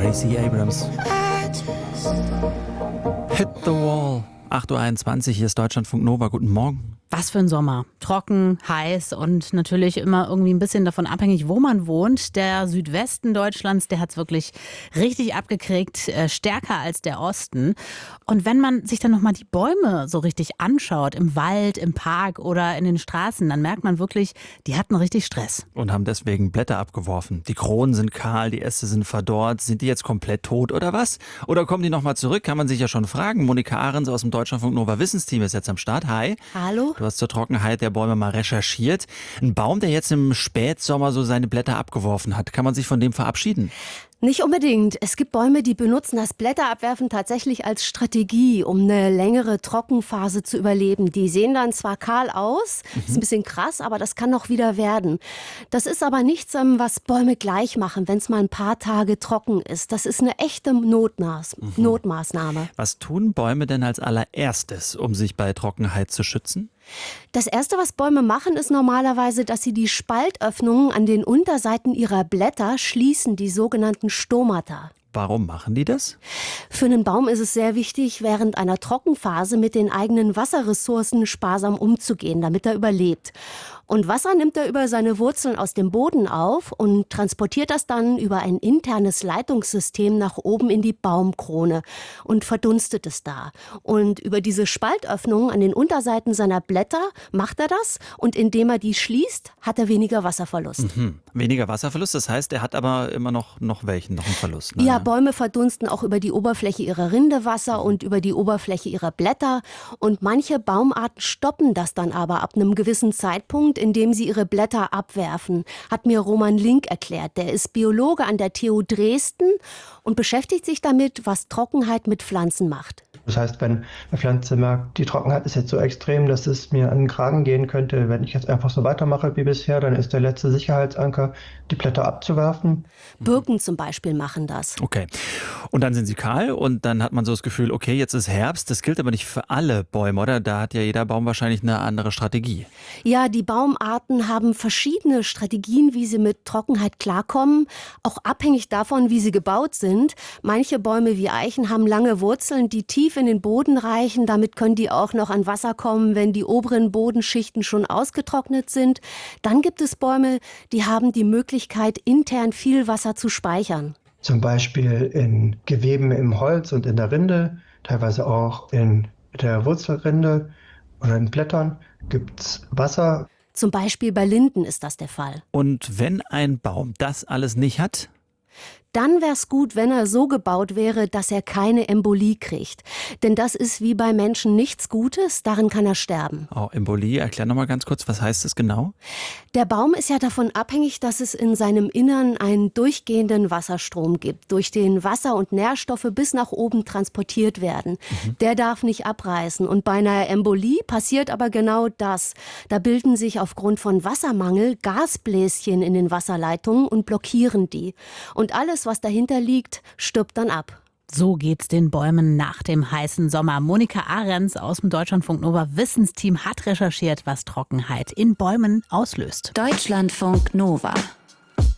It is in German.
Gracie Abrams. Hit the Wall. 8.21 Uhr, hier ist Deutschlandfunk Nova. Guten Morgen. Was für ein Sommer. Trocken, heiß und natürlich immer irgendwie ein bisschen davon abhängig, wo man wohnt. Der Südwesten Deutschlands, der hat es wirklich richtig abgekriegt, stärker als der Osten. Und wenn man sich dann nochmal die Bäume so richtig anschaut, im Wald, im Park oder in den Straßen, dann merkt man wirklich, die hatten richtig Stress. Und haben deswegen Blätter abgeworfen. Die Kronen sind kahl, die Äste sind verdorrt. Sind die jetzt komplett tot oder was? Oder kommen die nochmal zurück? Kann man sich ja schon fragen. Monika Ahrens aus dem Deutschlandfunk Nova Wissensteam ist jetzt am Start. Hi. Hallo. Du hast zur Trockenheit der Bäume mal recherchiert. Ein Baum, der jetzt im Spätsommer so seine Blätter abgeworfen hat, kann man sich von dem verabschieden? Nicht unbedingt. Es gibt Bäume, die benutzen das Blätterabwerfen tatsächlich als Strategie, um eine längere Trockenphase zu überleben. Die sehen dann zwar kahl aus, ist ein bisschen krass, aber das kann noch wieder werden. Das ist aber nichts, was Bäume gleich machen, wenn es mal ein paar Tage trocken ist. Das ist eine echte Notmaßnahme. Was tun Bäume denn als allererstes, um sich bei Trockenheit zu schützen? Das Erste, was Bäume machen, ist normalerweise, dass sie die Spaltöffnungen an den Unterseiten ihrer Blätter schließen, die sogenannten Stomata. Warum machen die das? Für einen Baum ist es sehr wichtig, während einer Trockenphase mit den eigenen Wasserressourcen sparsam umzugehen, damit er überlebt. Und Wasser nimmt er über seine Wurzeln aus dem Boden auf und transportiert das dann über ein internes Leitungssystem nach oben in die Baumkrone und verdunstet es da. Und über diese Spaltöffnungen an den Unterseiten seiner Blätter macht er das, und indem er die schließt, hat er weniger Wasserverlust. Weniger Wasserverlust, das heißt, er hat aber immer noch einen Verlust. Ja, Bäume verdunsten auch über die Oberfläche ihrer Rinde Wasser und über die Oberfläche ihrer Blätter. Und manche Baumarten stoppen das dann aber ab einem gewissen Zeitpunkt, indem sie ihre Blätter abwerfen, hat mir Roman Link erklärt. Der ist Biologe an der TU Dresden und beschäftigt sich damit, was Trockenheit mit Pflanzen macht. Das heißt, wenn eine Pflanze merkt, die Trockenheit ist jetzt so extrem, dass es mir an den Kragen gehen könnte, wenn ich jetzt einfach so weitermache wie bisher, dann ist der letzte Sicherheitsanker, die Blätter abzuwerfen. Birken zum Beispiel machen das. Okay. Und dann sind sie kahl und dann hat man so das Gefühl, okay, jetzt ist Herbst. Das gilt aber nicht für alle Bäume, oder? Da hat ja jeder Baum wahrscheinlich eine andere Strategie. Ja, die Baumarten haben verschiedene Strategien, wie sie mit Trockenheit klarkommen, auch abhängig davon, wie sie gebaut sind. Manche Bäume wie Eichen haben lange Wurzeln, die tief in den Boden reichen. Damit können die auch noch an Wasser kommen, wenn die oberen Bodenschichten schon ausgetrocknet sind. Dann gibt es Bäume, die haben die Möglichkeit, intern viel Wasser zu speichern. Zum Beispiel in Geweben im Holz und in der Rinde, teilweise auch in der Wurzelrinde oder in Blättern gibt es Wasser. Zum Beispiel bei Linden ist das der Fall. Und wenn ein Baum das alles nicht hat? Dann wäre es gut, wenn er so gebaut wäre, dass er keine Embolie kriegt. Denn das ist wie bei Menschen nichts Gutes, darin kann er sterben. Oh, Embolie, erklär nochmal ganz kurz, was heißt das genau? Der Baum ist ja davon abhängig, dass es in seinem Innern einen durchgehenden Wasserstrom gibt, durch den Wasser und Nährstoffe bis nach oben transportiert werden. Der darf nicht abreißen. Und bei einer Embolie passiert aber genau das. Da bilden sich aufgrund von Wassermangel Gasbläschen in den Wasserleitungen und blockieren die. Und alles, was dahinter liegt, stirbt dann ab. So geht's den Bäumen nach dem heißen Sommer. Monika Ahrens aus dem Deutschlandfunk Nova Wissensteam hat recherchiert, was Trockenheit in Bäumen auslöst. Deutschlandfunk Nova.